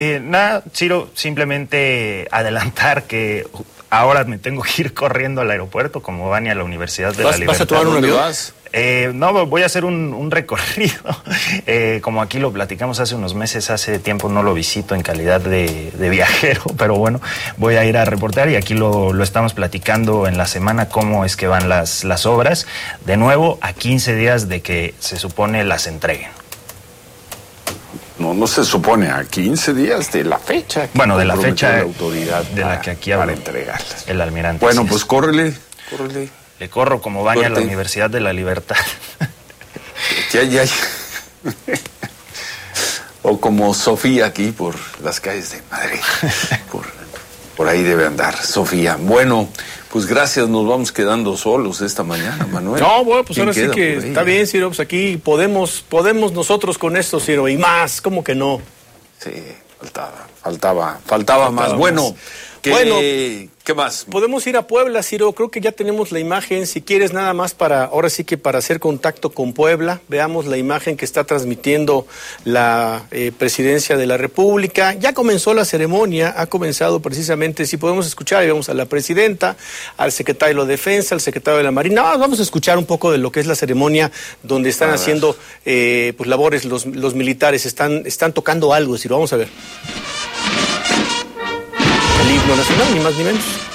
Nada, Ciro, simplemente adelantar que ahora me tengo que ir corriendo al aeropuerto como Vani a la Universidad de la Libertad. ¿Vas a tomar un avión? No, voy a hacer un recorrido. Como aquí lo platicamos hace unos meses, hace tiempo no lo visito en calidad de viajero, pero bueno, voy a ir a reportar y aquí lo estamos platicando en la semana cómo es que van las obras. De nuevo, a 15 días de que se supone las entreguen. No se supone, a 15 días de la fecha. Bueno, de la fecha la autoridad de la que aquí habla para entregarlas. el almirante. Bueno, pues córrele. Le corro como Vani a la Universidad de la Libertad. Ya. O como Sofía aquí por las calles de Madrid. Por ahí debe andar Sofía. Bueno, pues gracias, nos vamos quedando solos esta mañana, Manuel. No, bueno, pues ahora sí que está bien, Ciro, pues aquí podemos nosotros con esto, Ciro, y más, ¿cómo que no? Sí, faltaba más. Bueno, ¿qué más? Podemos ir a Puebla, Ciro, creo que ya tenemos la imagen, si quieres nada más ahora sí que para hacer contacto con Puebla, veamos la imagen que está transmitiendo la Presidencia de la República. Ya comenzó la ceremonia, ha comenzado precisamente, si podemos escuchar, vemos a la Presidenta, al Secretario de Defensa, al Secretario de la Marina. Vamos a escuchar un poco de lo que es la ceremonia donde están haciendo pues labores los militares, están tocando algo, Ciro, vamos a ver. El himno nacional, ni más ni menos.